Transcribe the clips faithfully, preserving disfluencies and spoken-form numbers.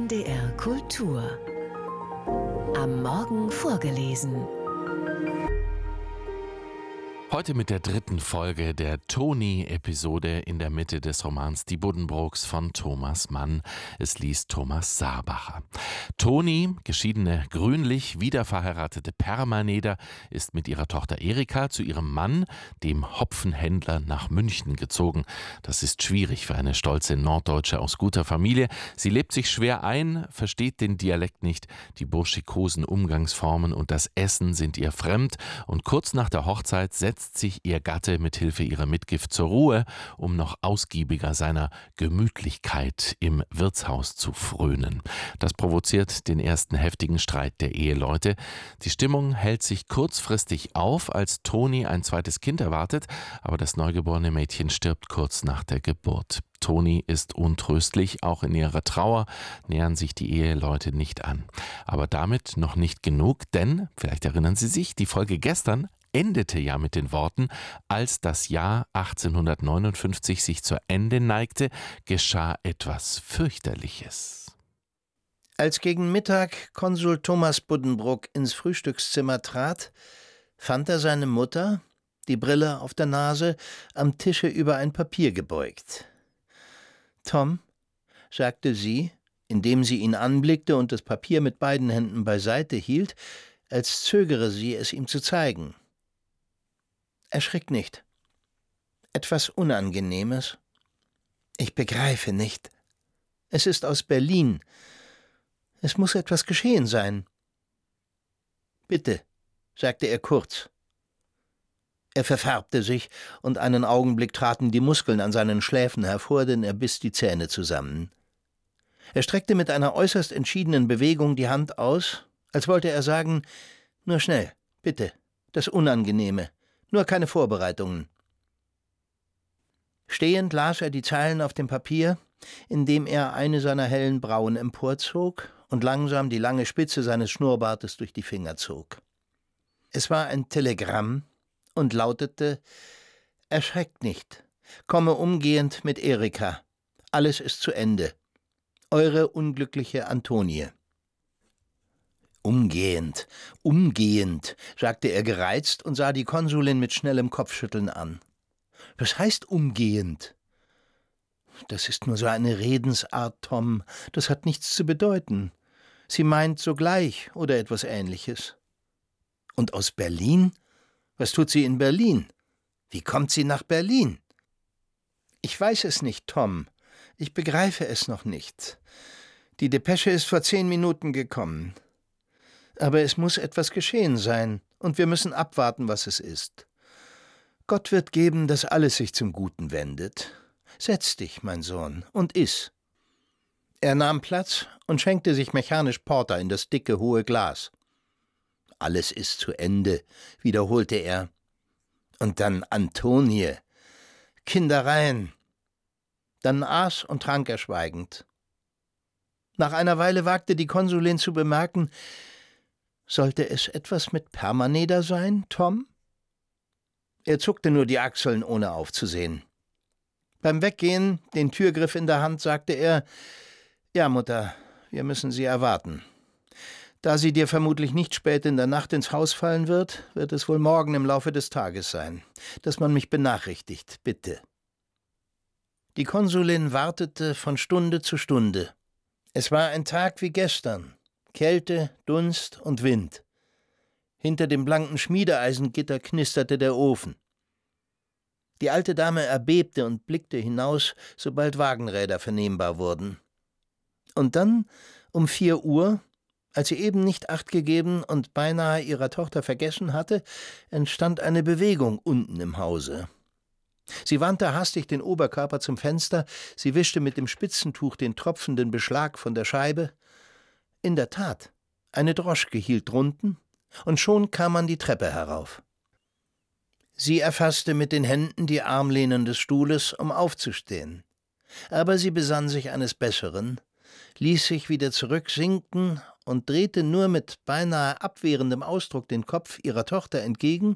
D R Kultur. Am Morgen vorgelesen. Heute mit der dritten Folge der Toni-Episode in der Mitte des Romans Die Buddenbrooks von Thomas Mann. Es liest Thomas Saarbacher. Toni, geschiedene grünlich wiederverheiratete Permaneder, ist mit ihrer Tochter Erika zu ihrem Mann, dem Hopfenhändler, nach München gezogen. Das ist schwierig für eine stolze Norddeutsche aus guter Familie. Sie lebt sich schwer ein, versteht den Dialekt nicht, die burschikosen Umgangsformen und das Essen sind ihr fremd, und kurz nach der Hochzeit setzt sich ihr Gatte mit Hilfe ihrer Mitgift zur Ruhe, um noch ausgiebiger seiner Gemütlichkeit im Wirtshaus zu frönen. Das provoziert den ersten heftigen Streit der Eheleute. Die Stimmung hält sich kurzfristig auf, als Toni ein zweites Kind erwartet, aber das neugeborene Mädchen stirbt kurz nach der Geburt. Toni ist untröstlich, auch in ihrer Trauer nähern sich die Eheleute nicht an. Aber damit noch nicht genug, denn, vielleicht erinnern Sie sich, die Folge gestern endete ja mit den Worten: Als das Jahr achtzehnhundertneunundfünfzig sich zu Ende neigte, geschah etwas Fürchterliches. Als gegen Mittag Konsul Thomas Buddenbrook ins Frühstückszimmer trat, fand er seine Mutter, die Brille auf der Nase, am Tische über ein Papier gebeugt. »Tom«, sagte sie, indem sie ihn anblickte und das Papier mit beiden Händen beiseite hielt, als zögere sie, es ihm zu zeigen. »Erschrick nicht. Etwas Unangenehmes. Ich begreife nicht. Es ist aus Berlin. Es muss etwas geschehen sein.« »Bitte«, sagte er kurz. Er verfärbte sich, und einen Augenblick traten die Muskeln an seinen Schläfen hervor, denn er biss die Zähne zusammen. Er streckte mit einer äußerst entschiedenen Bewegung die Hand aus, als wollte er sagen: »Nur schnell, bitte, das Unangenehme, nur keine Vorbereitungen.« Stehend las er die Zeilen auf dem Papier, indem er eine seiner hellen Brauen emporzog und langsam die lange Spitze seines Schnurrbartes durch die Finger zog. Es war ein Telegramm und lautete: »Erschreckt nicht. Komme umgehend mit Erika. Alles ist zu Ende. Eure unglückliche Antonie.« »Umgehend, umgehend«, sagte er gereizt und sah die Konsulin mit schnellem Kopfschütteln an. »Was heißt umgehend?« »Das ist nur so eine Redensart, Tom. Das hat nichts zu bedeuten. Sie meint sogleich oder etwas Ähnliches.« »Und aus Berlin? Was tut sie in Berlin? Wie kommt sie nach Berlin?« »Ich weiß es nicht, Tom. Ich begreife es noch nicht. Die Depesche ist vor zehn Minuten gekommen. Aber es muss etwas geschehen sein, und wir müssen abwarten, was es ist. Gott wird geben, dass alles sich zum Guten wendet. Setz dich, mein Sohn, und iss.« Er nahm Platz und schenkte sich mechanisch Porter in das dicke, hohe Glas. »Alles ist zu Ende«, wiederholte er. »Und dann Antonie. Kindereien.« Dann aß und trank er schweigend. Nach einer Weile wagte die Konsulin zu bemerken: »Sollte es etwas mit Permaneder sein, Tom?« Er zuckte nur die Achseln, ohne aufzusehen. Beim Weggehen, den Türgriff in der Hand, sagte er: »Ja, Mutter, wir müssen Sie erwarten. Da sie dir vermutlich nicht spät in der Nacht ins Haus fallen wird, wird es wohl morgen im Laufe des Tages sein, dass man mich benachrichtigt, bitte.« Die Konsulin wartete von Stunde zu Stunde. Es war ein Tag wie gestern. Kälte, Dunst und Wind. Hinter dem blanken Schmiedeeisengitter knisterte der Ofen. Die alte Dame erbebte und blickte hinaus, sobald Wagenräder vernehmbar wurden. Und dann, um vier Uhr, als sie eben nicht Acht gegeben und beinahe ihrer Tochter vergessen hatte, entstand eine Bewegung unten im Hause. Sie wandte hastig den Oberkörper zum Fenster, sie wischte mit dem Spitzentuch den tropfenden Beschlag von der Scheibe. In der Tat, eine Droschke hielt drunten, und schon kam man die Treppe herauf. Sie erfasste mit den Händen die Armlehnen des Stuhles, um aufzustehen. Aber sie besann sich eines Besseren, ließ sich wieder zurücksinken und drehte nur mit beinahe abwehrendem Ausdruck den Kopf ihrer Tochter entgegen,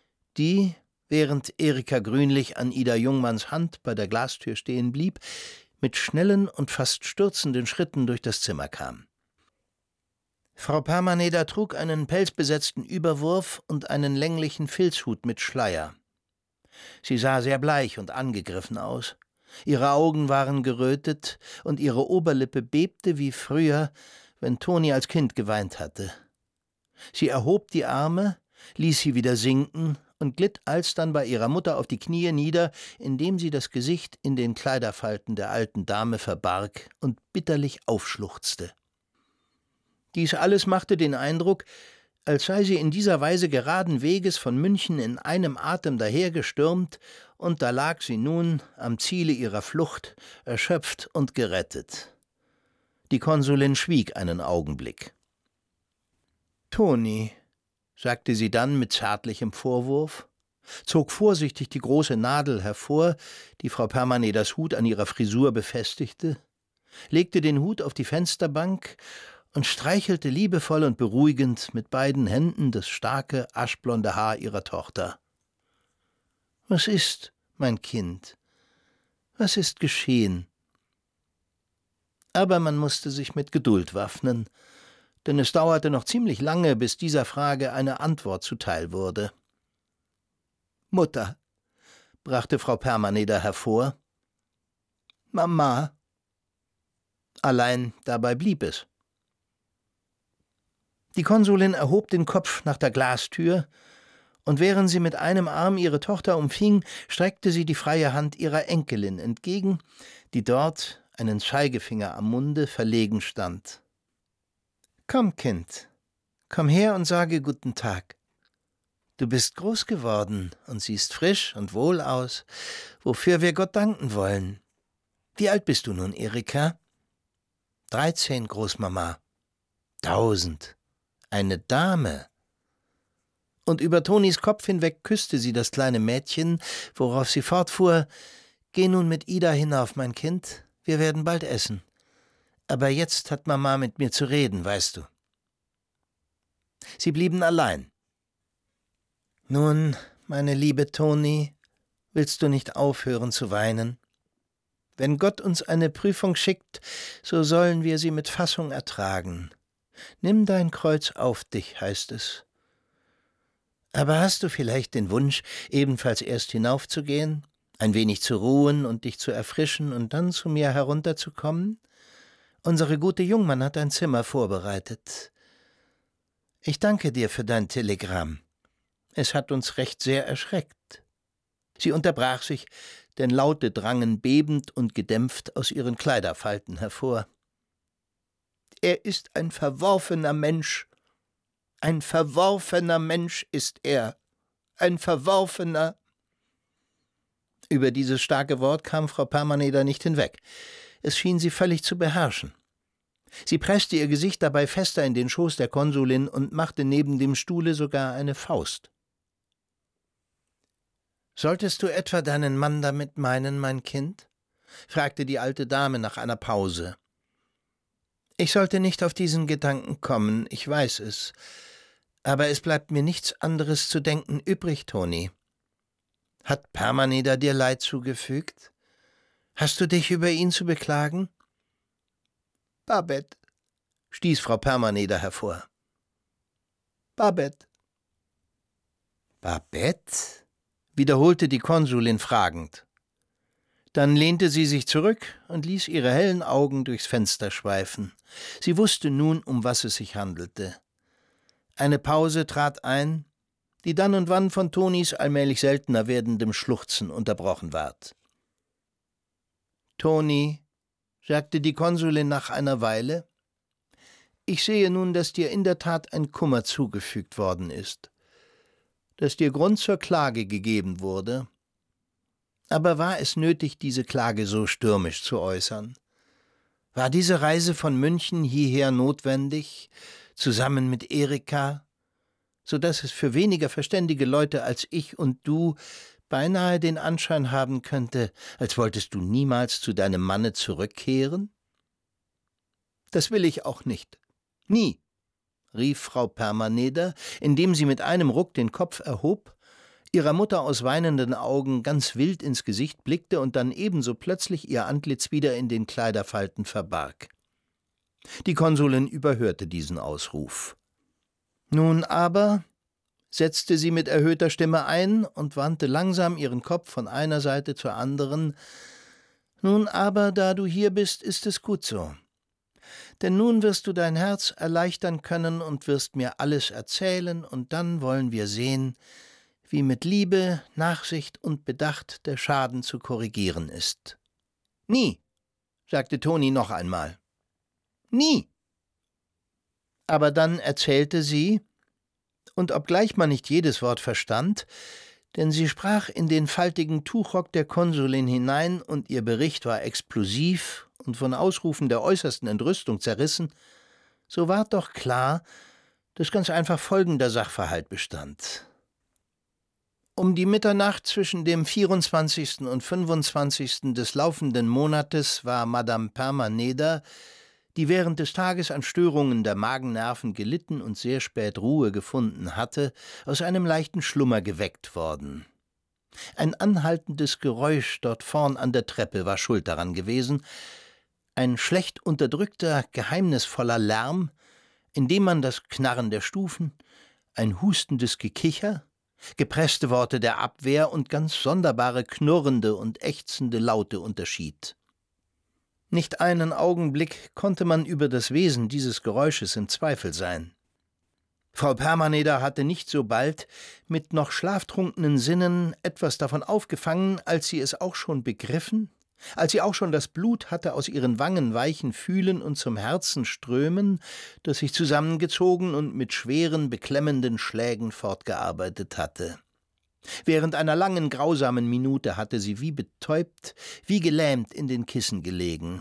die, während Erika Grünlich an Ida Jungmanns Hand bei der Glastür stehen blieb, mit schnellen und fast stürzenden Schritten durch das Zimmer kam. Frau Parmaneder trug einen pelzbesetzten Überwurf und einen länglichen Filzhut mit Schleier. Sie sah sehr bleich und angegriffen aus. Ihre Augen waren gerötet und ihre Oberlippe bebte wie früher, wenn Toni als Kind geweint hatte. Sie erhob die Arme, ließ sie wieder sinken und glitt alsdann bei ihrer Mutter auf die Knie nieder, indem sie das Gesicht in den Kleiderfalten der alten Dame verbarg und bitterlich aufschluchzte. Dies alles machte den Eindruck, als sei sie in dieser Weise geraden Weges von München in einem Atem dahergestürmt, und da lag sie nun am Ziele ihrer Flucht, erschöpft und gerettet. Die Konsulin schwieg einen Augenblick. »Toni«, sagte sie dann mit zärtlichem Vorwurf, zog vorsichtig die große Nadel hervor, die Frau Parmaneders Hut an ihrer Frisur befestigte, legte den Hut auf die Fensterbank und streichelte liebevoll und beruhigend mit beiden Händen das starke, aschblonde Haar ihrer Tochter. »Was ist, mein Kind? Was ist geschehen?« Aber man musste sich mit Geduld waffnen, denn es dauerte noch ziemlich lange, bis dieser Frage eine Antwort zuteil wurde. »Mutter«, brachte Frau Parmaneder hervor. »Mama«. Allein dabei blieb es. Die Konsulin erhob den Kopf nach der Glastür, und während sie mit einem Arm ihre Tochter umfing, streckte sie die freie Hand ihrer Enkelin entgegen, die dort, einen Zeigefinger am Munde, verlegen stand. »Komm, Kind, komm her und sage guten Tag. Du bist groß geworden und siehst frisch und wohl aus, wofür wir Gott danken wollen. Wie alt bist du nun, Erika?« »Dreizehn, Großmama.« »Tausend. Eine Dame.« Und über Tonis Kopf hinweg küsste sie das kleine Mädchen, worauf sie fortfuhr: »Geh nun mit Ida hinauf, mein Kind, wir werden bald essen. Aber jetzt hat Mama mit mir zu reden, weißt du.« Sie blieben allein. »Nun, meine liebe Toni, willst du nicht aufhören zu weinen? Wenn Gott uns eine Prüfung schickt, so sollen wir sie mit Fassung ertragen. Nimm dein Kreuz auf dich, heißt es. Aber hast du vielleicht den Wunsch, ebenfalls erst hinaufzugehen, ein wenig zu ruhen und dich zu erfrischen und dann zu mir herunterzukommen? Unsere gute Jungmann hat ein Zimmer vorbereitet. Ich danke dir für dein Telegramm. Es hat uns recht sehr erschreckt.« Sie unterbrach sich, denn Laute drangen bebend und gedämpft aus ihren Kleiderfalten hervor. »Er ist ein verworfener Mensch. Ein verworfener Mensch ist er. Ein verworfener.« Über dieses starke Wort kam Frau Parmaneder nicht hinweg. Es schien sie völlig zu beherrschen. Sie presste ihr Gesicht dabei fester in den Schoß der Konsulin und machte neben dem Stuhle sogar eine Faust. »Solltest du etwa deinen Mann damit meinen, mein Kind?« fragte die alte Dame nach einer Pause. »Ich sollte nicht auf diesen Gedanken kommen, ich weiß es. Aber es bleibt mir nichts anderes zu denken übrig, Toni. Hat Parmaneder dir Leid zugefügt? Hast du dich über ihn zu beklagen?« »Babett«, stieß Frau Parmaneder hervor. »Babett.« »Babett?«, wiederholte die Konsulin fragend. Dann lehnte sie sich zurück und ließ ihre hellen Augen durchs Fenster schweifen. Sie wusste nun, um was es sich handelte. Eine Pause trat ein, die dann und wann von Tonis allmählich seltener werdendem Schluchzen unterbrochen ward. »Toni«, sagte die Konsulin nach einer Weile, »ich sehe nun, dass dir in der Tat ein Kummer zugefügt worden ist, dass dir Grund zur Klage gegeben wurde. Aber war es nötig, diese Klage so stürmisch zu äußern? War diese Reise von München hierher notwendig, zusammen mit Erika, so dass es für weniger verständige Leute als ich und du beinahe den Anschein haben könnte, als wolltest du niemals zu deinem Manne zurückkehren? Das will ich auch nicht. Nie«, rief Frau Parmaneder, indem sie mit einem Ruck den Kopf erhob, ihrer Mutter aus weinenden Augen ganz wild ins Gesicht blickte und dann ebenso plötzlich ihr Antlitz wieder in den Kleiderfalten verbarg. Die Konsulin überhörte diesen Ausruf. »Nun aber«, setzte sie mit erhöhter Stimme ein und wandte langsam ihren Kopf von einer Seite zur anderen, »nun aber, da du hier bist, ist es gut so. Denn nun wirst du dein Herz erleichtern können und wirst mir alles erzählen, und dann wollen wir sehen, wie mit Liebe, Nachsicht und Bedacht der Schaden zu korrigieren ist.« »Nie«, sagte Toni noch einmal. »Nie.« Aber dann erzählte sie, und obgleich man nicht jedes Wort verstand, denn sie sprach in den faltigen Tuchrock der Konsulin hinein und ihr Bericht war explosiv und von Ausrufen der äußersten Entrüstung zerrissen, so ward doch klar, dass ganz einfach folgender Sachverhalt bestand. Um die Mitternacht zwischen dem vierundzwanzigsten und fünfundzwanzigsten des laufenden Monates war Madame Permaneder, die während des Tages an Störungen der Magennerven gelitten und sehr spät Ruhe gefunden hatte, aus einem leichten Schlummer geweckt worden. Ein anhaltendes Geräusch dort vorn an der Treppe war schuld daran gewesen, ein schlecht unterdrückter, geheimnisvoller Lärm, in dem man das Knarren der Stufen, ein hustendes Gekicher, gepresste Worte der Abwehr und ganz sonderbare knurrende und ächzende Laute unterschied. Nicht einen Augenblick konnte man über das Wesen dieses Geräusches im Zweifel sein. Frau Permaneder hatte nicht so bald mit noch schlaftrunkenen Sinnen etwas davon aufgefangen, als sie es auch schon begriffen, als sie auch schon das Blut hatte aus ihren Wangen weichen fühlen und zum Herzen strömen, das sich zusammengezogen und mit schweren, beklemmenden Schlägen fortgearbeitet hatte. Während einer langen, grausamen Minute hatte sie wie betäubt, wie gelähmt in den Kissen gelegen.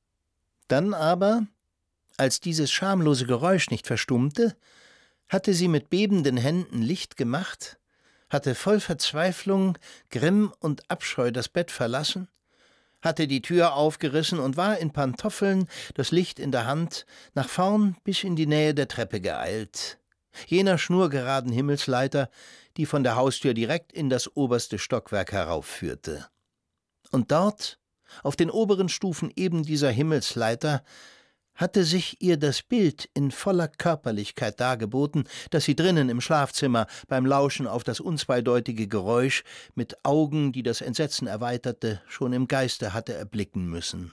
Dann aber, als dieses schamlose Geräusch nicht verstummte, hatte sie mit bebenden Händen Licht gemacht, hatte voll Verzweiflung, Grimm und Abscheu das Bett verlassen, hatte die Tür aufgerissen und war in Pantoffeln, das Licht in der Hand, nach vorn bis in die Nähe der Treppe geeilt, jener schnurgeraden Himmelsleiter, die von der Haustür direkt in das oberste Stockwerk heraufführte. Und dort, auf den oberen Stufen eben dieser Himmelsleiter, hatte sich ihr das Bild in voller Körperlichkeit dargeboten, das sie drinnen im Schlafzimmer beim Lauschen auf das unzweideutige Geräusch mit Augen, die das Entsetzen erweiterte, schon im Geiste hatte erblicken müssen.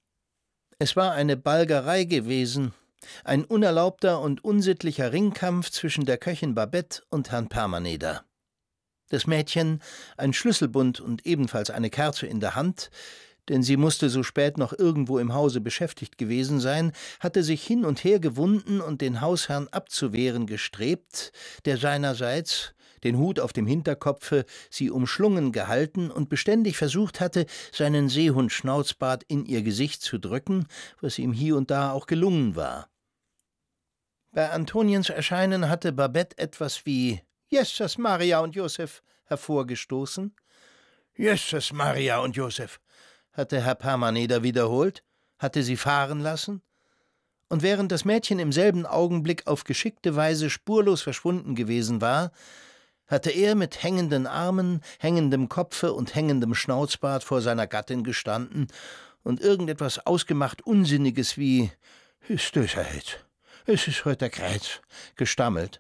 Es war eine Balgerei gewesen, ein unerlaubter und unsittlicher Ringkampf zwischen der Köchin Babette und Herrn Permaneder. Das Mädchen, ein Schlüsselbund und ebenfalls eine Kerze in der Hand, denn sie musste so spät noch irgendwo im Hause beschäftigt gewesen sein, hatte sich hin und her gewunden und den Hausherrn abzuwehren gestrebt, der seinerseits, den Hut auf dem Hinterkopfe, sie umschlungen gehalten und beständig versucht hatte, seinen Seehundschnauzbart in ihr Gesicht zu drücken, was ihm hier und da auch gelungen war. Bei Antoniens Erscheinen hatte Babette etwas wie »Jesus, Maria und Josef« hervorgestoßen. »Jesus, Maria und Josef«, hatte Herr Permaneder wiederholt, hatte sie fahren lassen, und während das Mädchen im selben Augenblick auf geschickte Weise spurlos verschwunden gewesen war, hatte er mit hängenden Armen, hängendem Kopfe und hängendem Schnauzbart vor seiner Gattin gestanden und irgendetwas ausgemacht Unsinniges wie »Ist das heute? Es ist heute der Kreuz«, gestammelt.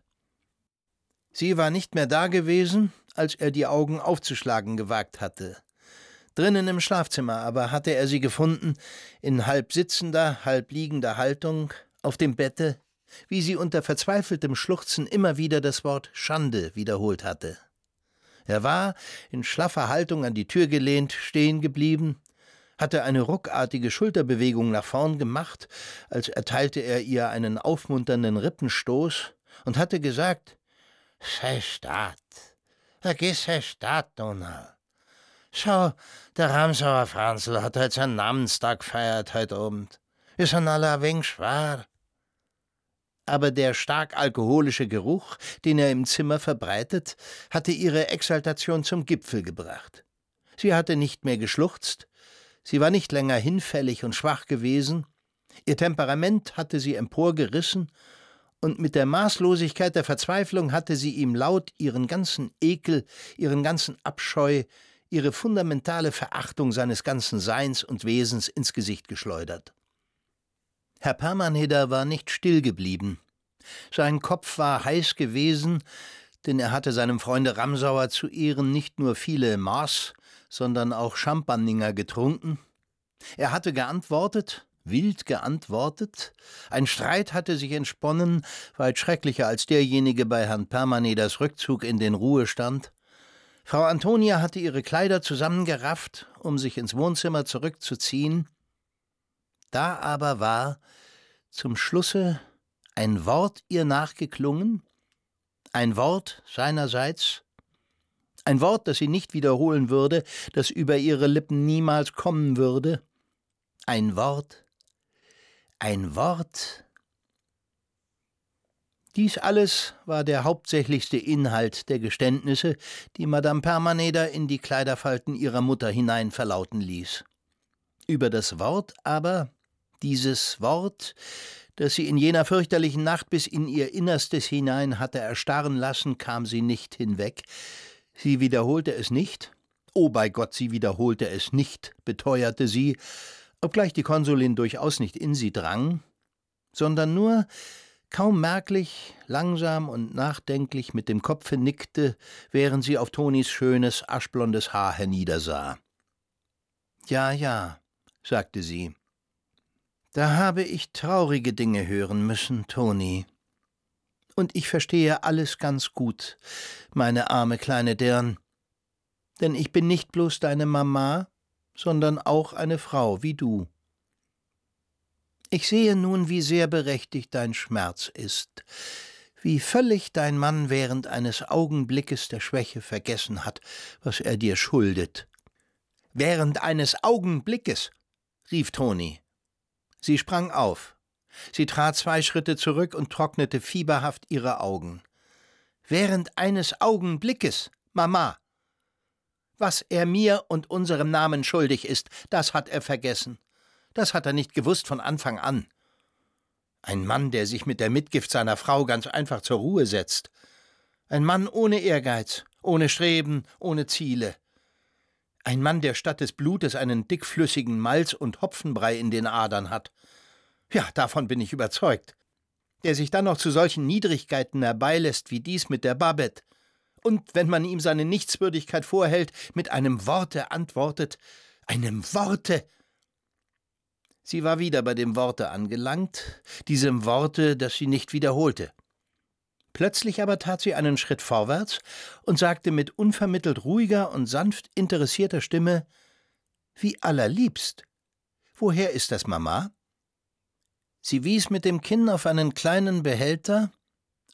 Sie war nicht mehr da gewesen, als er die Augen aufzuschlagen gewagt hatte. Drinnen im Schlafzimmer aber hatte er sie gefunden, in halb sitzender, halb liegender Haltung, auf dem Bette, wie sie unter verzweifeltem Schluchzen immer wieder das Wort »Schande« wiederholt hatte. Er war, in schlaffer Haltung an die Tür gelehnt, stehen geblieben, hatte eine ruckartige Schulterbewegung nach vorn gemacht, als erteilte er ihr einen aufmunternden Rippenstoß, und hatte gesagt, »Sei Staat, vergiss sei Staat, Donald. Schau, der Ramsauer Franzl hat heute seinen Namenstag gefeiert heute Abend. Wir sind alle ein wenig schwer.« Aber der stark alkoholische Geruch, den er im Zimmer verbreitet, hatte ihre Exaltation zum Gipfel gebracht. Sie hatte nicht mehr geschluchzt, sie war nicht länger hinfällig und schwach gewesen, ihr Temperament hatte sie emporgerissen, und mit der Maßlosigkeit der Verzweiflung hatte sie ihm laut ihren ganzen Ekel, ihren ganzen Abscheu, ihre fundamentale Verachtung seines ganzen Seins und Wesens ins Gesicht geschleudert. Herr Permaneder war nicht still geblieben. Sein Kopf war heiß gewesen, denn er hatte seinem Freunde Ramsauer zu Ehren nicht nur viele Maß, sondern auch Champagner getrunken. Er hatte geantwortet, wild geantwortet. Ein Streit hatte sich entsponnen, weit schrecklicher als derjenige bei Herrn Permaneders Rückzug in den Ruhestand. Frau Antonia hatte ihre Kleider zusammengerafft, um sich ins Wohnzimmer zurückzuziehen. Da aber war zum Schlusse ein Wort ihr nachgeklungen, ein Wort seinerseits, ein Wort, das sie nicht wiederholen würde, das über ihre Lippen niemals kommen würde, ein Wort, ein Wort. Dies alles war der hauptsächlichste Inhalt der Geständnisse, die Madame Permaneder in die Kleiderfalten ihrer Mutter hinein verlauten ließ. Über das Wort aber, dieses Wort, das sie in jener fürchterlichen Nacht bis in ihr Innerstes hinein hatte erstarren lassen, kam sie nicht hinweg. Sie wiederholte es nicht. Oh, bei Gott, sie wiederholte es nicht, beteuerte sie, obgleich die Konsulin durchaus nicht in sie drang, sondern nur kaum merklich, langsam und nachdenklich mit dem Kopfe nickte, während sie auf Tonis schönes, aschblondes Haar herniedersah. »Ja, ja«, sagte sie, »da habe ich traurige Dinge hören müssen, Toni. Und ich verstehe alles ganz gut, meine arme kleine Dirn. Denn ich bin nicht bloß deine Mama, sondern auch eine Frau wie du. Ich sehe nun, wie sehr berechtigt dein Schmerz ist, wie völlig dein Mann während eines Augenblickes der Schwäche vergessen hat, was er dir schuldet.« »Während eines Augenblickes«, rief Toni. Sie sprang auf. Sie trat zwei Schritte zurück und trocknete fieberhaft ihre Augen. »Während eines Augenblickes, Mama! Was er mir und unserem Namen schuldig ist, das hat er vergessen. Das hat er nicht gewusst von Anfang an. Ein Mann, der sich mit der Mitgift seiner Frau ganz einfach zur Ruhe setzt. Ein Mann ohne Ehrgeiz, ohne Streben, ohne Ziele. Ein Mann, der statt des Blutes einen dickflüssigen Malz- und Hopfenbrei in den Adern hat. Ja, davon bin ich überzeugt. Der sich dann noch zu solchen Niedrigkeiten herbeilässt wie dies mit der Babette. Und, wenn man ihm seine Nichtswürdigkeit vorhält, mit einem Worte antwortet. Einem Worte! Sie war wieder bei dem Worte angelangt, diesem Worte, das sie nicht wiederholte. Plötzlich aber tat sie einen Schritt vorwärts und sagte mit unvermittelt ruhiger und sanft interessierter Stimme, »Wie allerliebst! Woher ist das, Mama?« Sie wies mit dem Kinn auf einen kleinen Behälter,